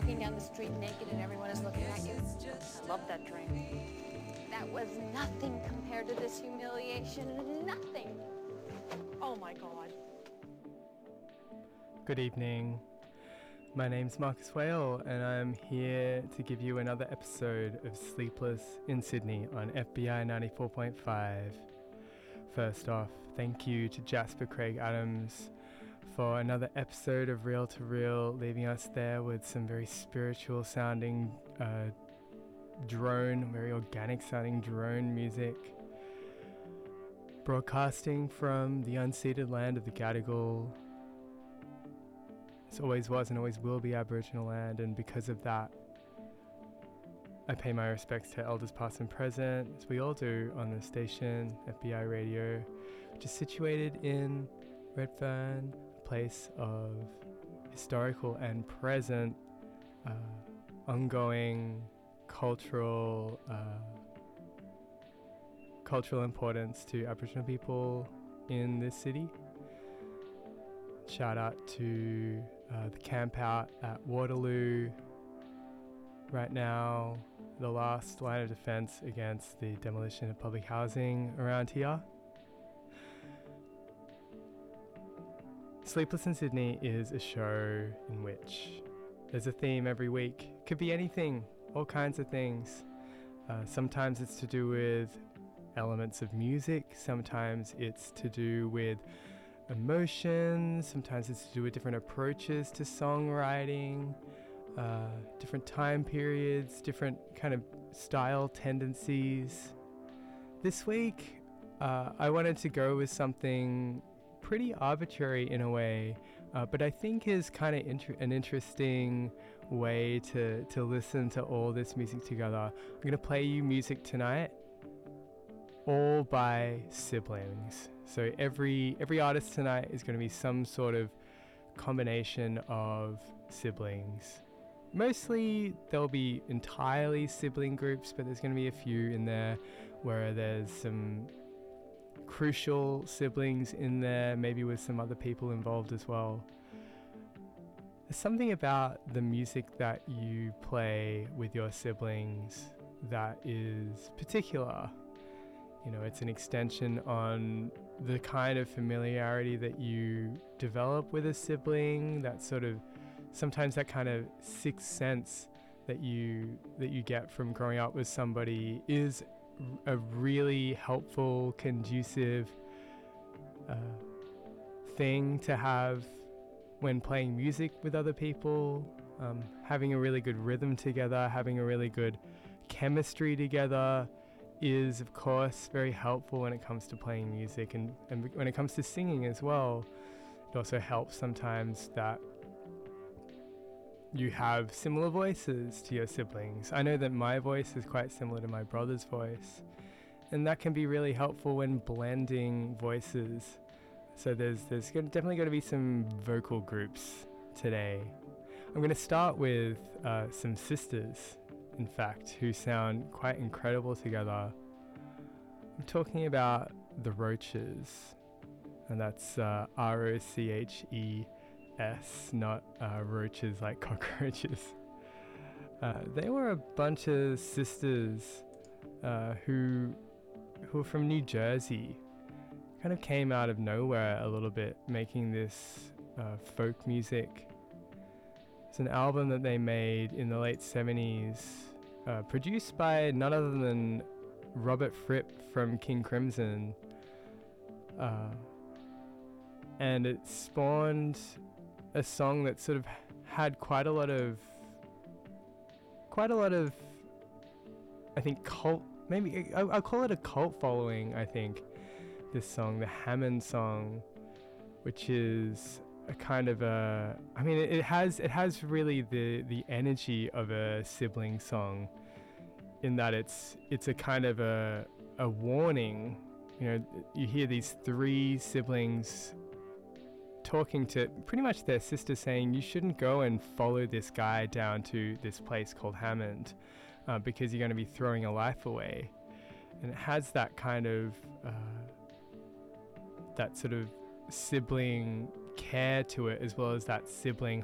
walking down the street naked and everyone is looking at you. I love that dream. That was nothing compared to this humiliation. Nothing. Oh my God. Good evening. My name's Marcus Whale and I'm here to give you another episode of Sleepless in Sydney on FBI 94.5. First off, thank you to Jasper Craig Adams for another episode of Reel to Reel, leaving us there with some very spiritual sounding very organic sounding drone music. Broadcasting from the unceded land of the Gadigal. This always was and always will be Aboriginal land, and because of that, I pay my respects to elders past and present, as we all do on the station, FBI Radio, which is situated in Redfern, a place of historical and present ongoing cultural importance to Aboriginal people in this city. Shout out to the camp out at Waterloo right now, the last line of defence against the demolition of public housing around here. Sleepless in Sydney is a show in which there's a theme every week. Could be anything, all kinds of things. Sometimes it's to do with elements of music, sometimes it's to do with emotions, sometimes it's to do with different approaches to songwriting, different time periods, different kind of style tendencies. This week, I wanted to go with something pretty arbitrary in a way, but I think is kind of an interesting way to listen to all this music together. I'm going to play you music tonight, all by siblings. So every artist tonight is going to be some sort of combination of siblings. Mostly there'll be entirely sibling groups, but there's going to be a few in there where there's some crucial siblings in there, maybe with some other people involved as well. There's something about the music that you play with your siblings that is particular. You know, it's an extension on the kind of familiarity that you develop with a sibling, that sort of, sometimes that kind of sixth sense that you get from growing up with somebody is a really helpful, conducive thing to have when playing music with other people, having a really good rhythm together, having a really good chemistry together is of course very helpful when it comes to playing music, and when it comes to singing as well. It also helps sometimes that you have similar voices to your siblings. I know that my voice is quite similar to my brother's voice, and that can be really helpful when blending voices. So there's definitely going to be some vocal groups today. I'm going to start with some sisters, in fact, who sound quite incredible together. I'm talking about the Roaches, and that's ROCHES, not roaches like cockroaches. They were a bunch of sisters who were from New Jersey, kind of came out of nowhere a little bit, making this folk music. It's an album that they made in the late 70s, produced by none other than Robert Fripp from King Crimson, and it spawned a song that sort of had quite a lot of I think cult, maybe I'll call it a cult following. I think this song, the Hammond song, which is a kind of a, I mean, it has really the energy of a sibling song, in that it's a kind of a warning. You know, you hear these three siblings talking to pretty much their sister, saying you shouldn't go and follow this guy down to this place called Hammond, because you're going to be throwing your life away. And it has that kind of that sort of sibling care to it, as well as that sibling